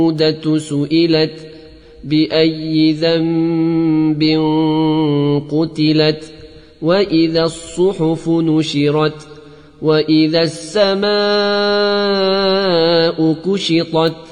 الموءودة سئلت بأي ذنب قتلت وإذا الصحف نشرت وإذا السماء كشطت